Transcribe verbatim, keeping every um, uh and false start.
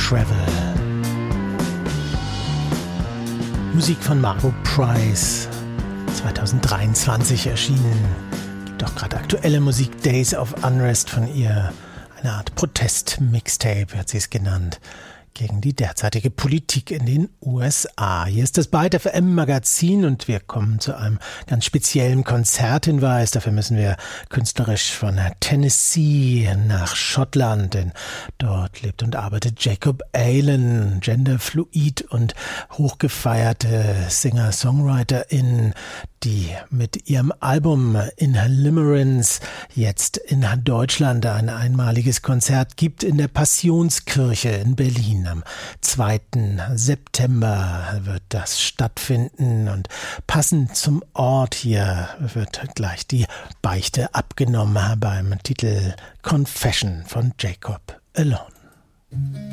Travel. Musik von Margo Price, zwanzig dreiundzwanzig erschienen. Gibt auch gerade aktuelle Musik, Days of Unrest von ihr. Eine Art Protest-Mixtape, hat sie es genannt, gegen die derzeitige Politik in den U S A. Hier ist das Byte F M Magazin und wir kommen zu einem ganz speziellen Konzerthinweis. Dafür müssen wir künstlerisch von Tennessee nach Schottland, denn dort lebt und arbeitet Jacob Aylan, genderfluid und hochgefeierte Singer-Songwriterin, die mit ihrem Album Inlimerence jetzt in Deutschland ein einmaliges Konzert gibt in der Passionskirche in Berlin. Am zweiten September wird das stattfinden und passend zum Ort hier wird gleich die Beichte abgenommen beim Titel Confession von Jacob Alone.